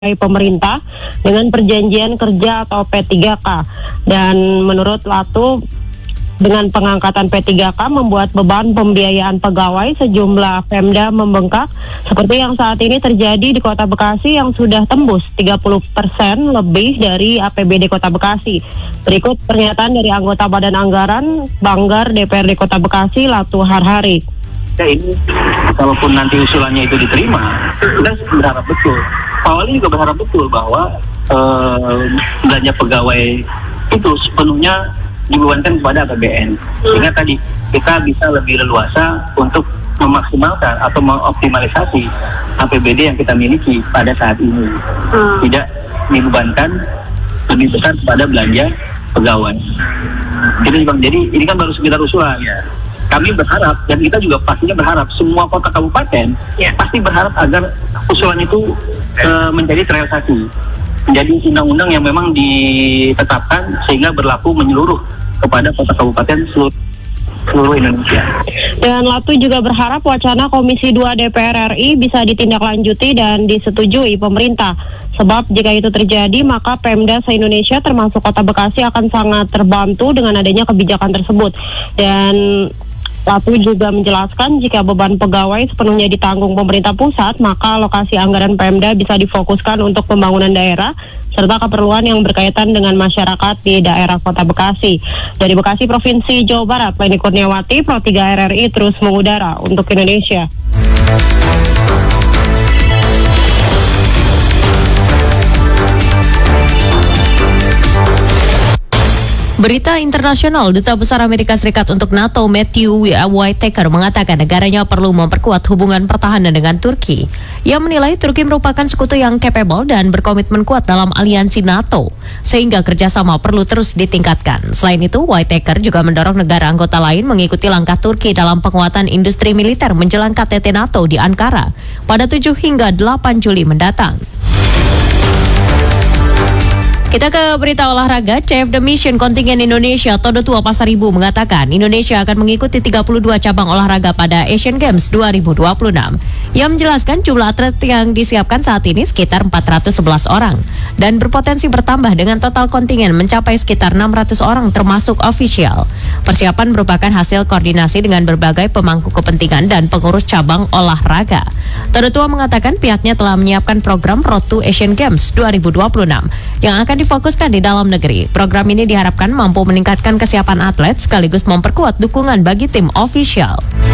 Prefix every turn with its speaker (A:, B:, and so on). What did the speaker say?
A: pemerintah dengan perjanjian kerja atau P3K. Dan menurut Latu, dengan pengangkatan P3K membuat beban pembiayaan pegawai sejumlah Pemda membengkak seperti yang saat ini terjadi di Kota Bekasi yang sudah tembus 30% lebih dari APBD Kota Bekasi. Berikut pernyataan dari anggota Badan Anggaran Banggar DPRD Kota Bekasi, Latu Harhari.
B: Ini kalaupun nanti usulannya itu diterima, kita berharap betul. Awalnya juga berharap betul bahwa belanja pegawai itu sepenuhnya dibebankan kepada APBN. Sehingga tadi kita bisa lebih leluasa untuk memaksimalkan atau mengoptimalisasi APBD yang kita miliki pada saat ini. Tidak dibebankan lebih besar kepada belanja pegawai. Jadi ini kan baru sekitar usulan ya. Kami berharap, dan kita juga pastinya berharap, semua kota kabupaten pasti berharap agar usulan itu menjadi terrealisasi, menjadi undang-undang yang memang ditetapkan sehingga berlaku menyeluruh kepada kota kabupaten seluruh Indonesia.
A: Dan Latu juga berharap wacana Komisi 2 DPR RI bisa ditindaklanjuti dan disetujui pemerintah. Sebab jika itu terjadi, maka Pemda se-Indonesia termasuk Kota Bekasi akan sangat terbantu dengan adanya kebijakan tersebut. Dan Latu juga menjelaskan jika beban pegawai sepenuhnya ditanggung pemerintah pusat, maka alokasi anggaran Pemda bisa difokuskan untuk pembangunan daerah serta keperluan yang berkaitan dengan masyarakat di daerah Kota Bekasi. Dari Bekasi, Provinsi Jawa Barat, Leni Kurniawati, Pro 3 RRI terus mengudara untuk Indonesia.
C: Berita internasional, Duta Besar Amerika Serikat untuk NATO Matthew Whitaker mengatakan negaranya perlu memperkuat hubungan pertahanan dengan Turki. Ia menilai Turki merupakan sekutu yang capable dan berkomitmen kuat dalam aliansi NATO, sehingga kerjasama perlu terus ditingkatkan. Selain itu, Whitaker juga mendorong negara anggota lain mengikuti langkah Turki dalam penguatan industri militer menjelang KTT NATO di Ankara pada 7 hingga 8 Juli mendatang. Kita ke berita olahraga. Chief the Mission kontingen Indonesia Todo Tua Pasaribu mengatakan Indonesia akan mengikuti 32 cabang olahraga pada Asian Games 2026. Ia menjelaskan jumlah atlet yang disiapkan saat ini sekitar 411 orang dan berpotensi bertambah dengan total kontingen mencapai sekitar 600 orang termasuk ofisial. Persiapan merupakan hasil koordinasi dengan berbagai pemangku kepentingan dan pengurus cabang olahraga. Todo Tua mengatakan pihaknya telah menyiapkan program Road to Asian Games 2026 yang akan difokuskan di dalam negeri. Program ini diharapkan mampu meningkatkan kesiapan atlet sekaligus memperkuat dukungan bagi tim ofisial.